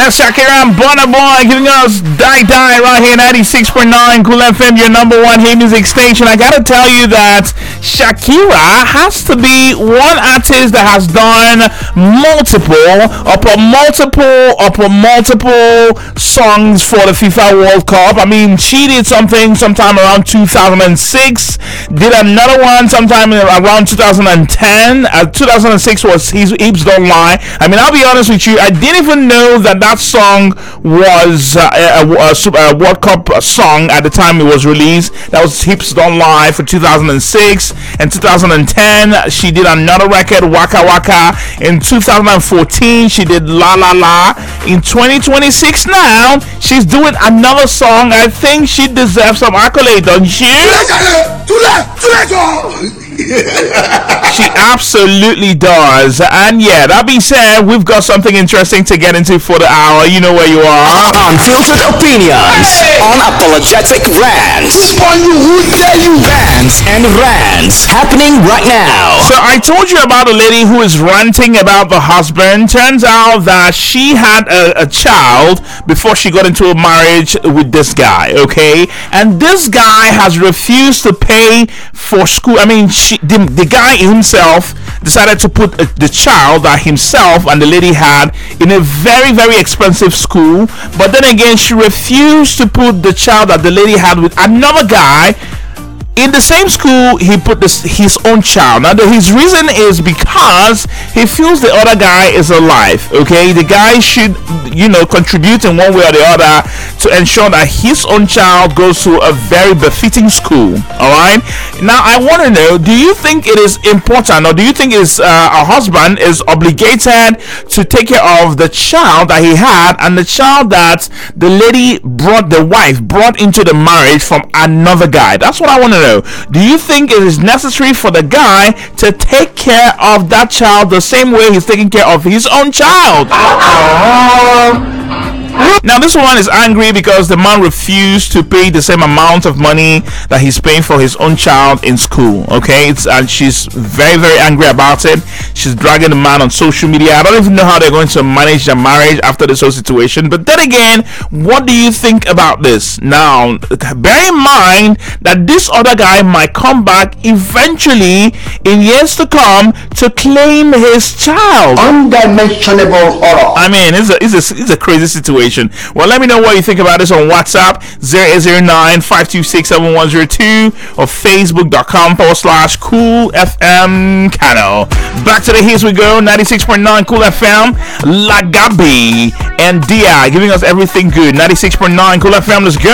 that's Shakira and Burna Boy giving us Die Die right here, 96.9 Cool FM, your number one hit music station. I gotta tell you that Shakira has to be one artist that has done multiple songs for the FIFA World Cup. I mean, she did something sometime around 2006, did another one sometime around 2010. 2006 was Hips Don't Lie. I mean, I'll be honest with you, I didn't even know that song was a World Cup song at the time it was released. That was Hips Don't Lie for 2006. And 2010 she did another record, Waka Waka. In 2014 she did La La La. In 2026 now she's doing another song. I think she deserves some accolade, don't you? She absolutely does. And yeah, that being said, we've got something interesting to get into for the hour. You know where you are. Unfiltered opinions, unapologetic rants. Who's on you? Who dare you? Rants and rants happening right now. So I told you about a lady who is ranting about the husband. Turns out that she had a child before she got into a marriage with this guy, okay? And this guy has refused to pay for school. I mean, the guy himself decided to put the child that himself and the lady had in a very, very expensive school. But then again, she refused to put the child that the lady had with another guy in the same school. He put his own child. Now his reason is because he feels the other guy is alive. Okay, the guy should, contribute in one way or the other to ensure that his own child goes to a very befitting school. All right. Now I want to know: do you think it is important, or do you think a husband is obligated to take care of the child that he had and the child that the wife brought into the marriage from another guy? That's what I want to know. Do you think it is necessary for the guy to take care of that child the same way he's taking care of his own child? Now this woman is angry because the man refused to pay the same amount of money that he's paying for his own child in school. Okay, and she's very, very angry about it. She's dragging the man on social media. I don't even know how they're going to manage their marriage after this whole situation. But then again, what do you think about this? Now, bear in mind that this other guy might come back eventually in years to come to claim his child. Undimensionable horror. I mean, it's a crazy situation. Well, let me know what you think about this on WhatsApp 0809-526-7102 or Facebook.com/Cool FM Kano. Back to the hits we go. 96.9 Cool FM. Lagabi and Dia giving us everything good. 96.9 Cool FM. Let's go.